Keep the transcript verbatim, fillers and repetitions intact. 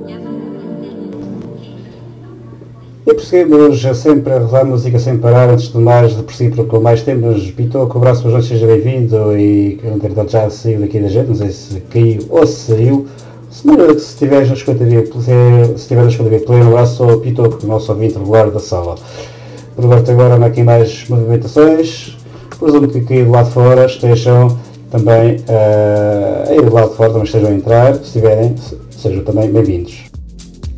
E prosseguimos sempre a rodar música sem parar, antes de mais, de por si, porque mais temos Pitoco, o abraço para os seja bem-vindo e entretanto já saiu daqui da gente, não sei se caiu ou se saiu. Se não, se estiveres na escuta-via, se estiver na escuta-via pleno, um abraço ao Pitoco, nosso ouvinte regular da sala. Aproveito agora aqui mais movimentações, presumo que aqui do lado de fora estejam também, uh, aí do lado de fora também estejam a entrar, se estiverem, sejam também bem-vindos.